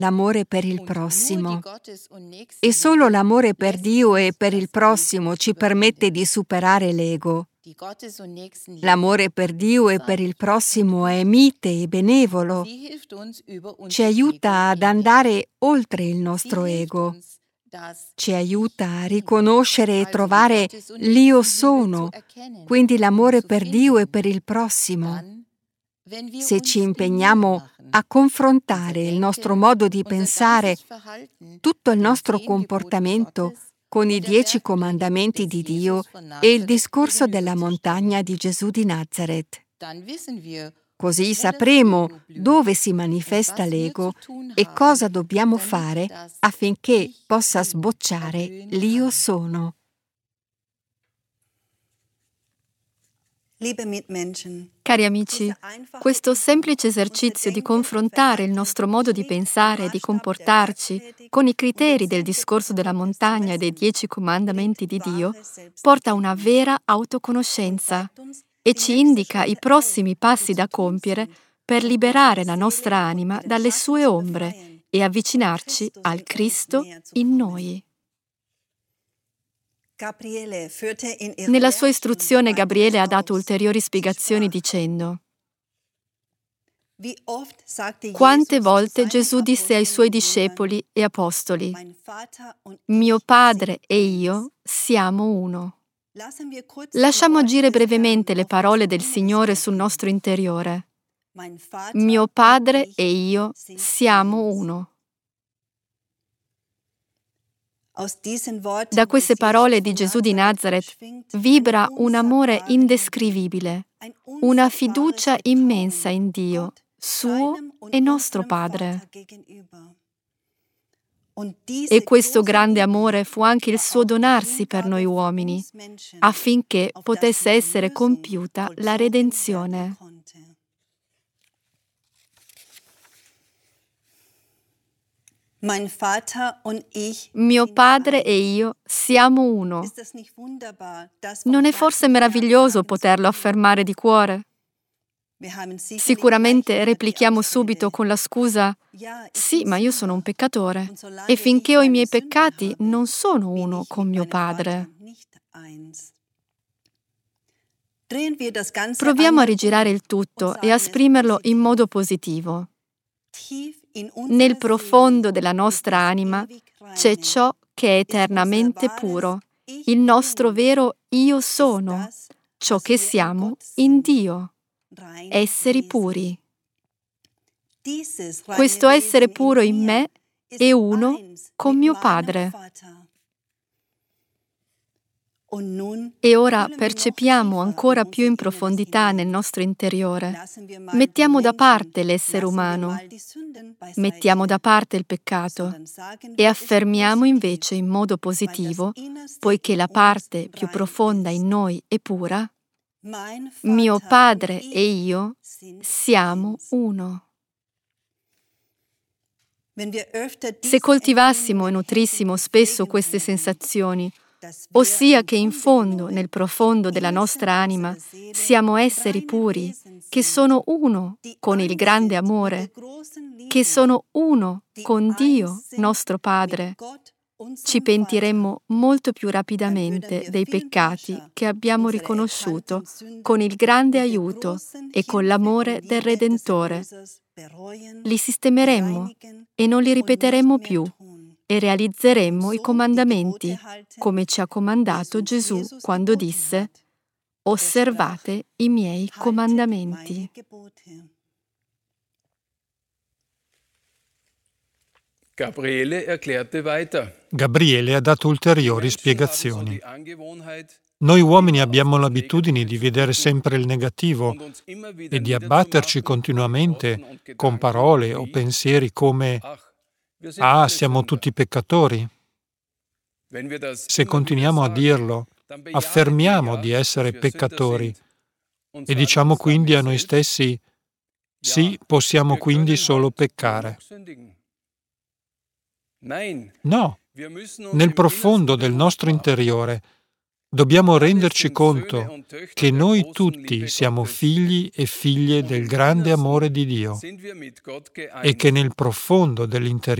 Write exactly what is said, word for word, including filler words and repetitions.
l'amore per il prossimo. E solo l'amore per Dio e per il prossimo ci permette di superare l'ego. L'amore per Dio e per il prossimo è mite e benevolo. Ci aiuta ad andare oltre il nostro ego. Ci aiuta a riconoscere e trovare l'Io sono, quindi l'amore per Dio e per il prossimo. Se ci impegniamo a confrontare il nostro modo di pensare, tutto il nostro comportamento con i dieci comandamenti di Dio e il discorso della montagna di Gesù di Nazaret. Così sapremo dove si manifesta l'ego e cosa dobbiamo fare affinché possa sbocciare l'Io sono. Cari amici, questo semplice esercizio di confrontare il nostro modo di pensare e di comportarci con i criteri del discorso della montagna e dei dieci comandamenti di Dio porta a una vera autoconoscenza e ci indica i prossimi passi da compiere per liberare la nostra anima dalle sue ombre e avvicinarci al Cristo in noi. Nella sua istruzione Gabriele ha dato ulteriori spiegazioni dicendo: quante volte Gesù disse ai suoi discepoli e apostoli: mio Padre e io siamo uno. Lasciamo agire brevemente le parole del Signore sul nostro interiore. Mio Padre e io siamo uno. Da queste parole di Gesù di Nazaret vibra un amore indescrivibile, una fiducia immensa in Dio, suo e nostro Padre. E questo grande amore fu anche il suo donarsi per noi uomini, affinché potesse essere compiuta la redenzione. Mio Padre e io siamo uno. Non è forse meraviglioso poterlo affermare di cuore? Sicuramente replichiamo subito con la scusa: sì, ma io sono un peccatore e finché ho i miei peccati non sono uno con mio Padre. Proviamo a rigirare il tutto e a esprimerlo in modo positivo. Nel profondo della nostra anima c'è ciò che è eternamente puro, il nostro vero Io sono, ciò che siamo in Dio, esseri puri. Questo essere puro in me è uno con mio Padre. E ora percepiamo ancora più in profondità nel nostro interiore. Mettiamo da parte l'essere umano, mettiamo da parte il peccato e affermiamo invece in modo positivo, poiché la parte più profonda in noi è pura, mio Padre e io siamo uno. Se coltivassimo e nutrissimo spesso queste sensazioni, ossia che in fondo, nel profondo della nostra anima, siamo esseri puri, che sono uno con il grande amore, che sono uno con Dio, nostro Padre, ci pentiremmo molto più rapidamente dei peccati che abbiamo riconosciuto con il grande aiuto e con l'amore del Redentore. Li sistemeremmo e non li ripeteremmo più e realizzeremmo i comandamenti, come ci ha comandato Gesù quando disse: osservate i miei comandamenti. Gabriele erklärte weiter. Gabriele ha dato ulteriori spiegazioni. Noi uomini abbiamo l'abitudine di vedere sempre il negativo e di abbatterci continuamente con parole o pensieri come «Ah, siamo tutti peccatori». Se continuiamo a dirlo, affermiamo di essere peccatori e diciamo quindi a noi stessi «Sì, possiamo quindi solo peccare». No, nel profondo del nostro interiore Dobbiamo renderci conto che noi tutti siamo figli e figlie del grande amore di Dio e che nel profondo dell'interiore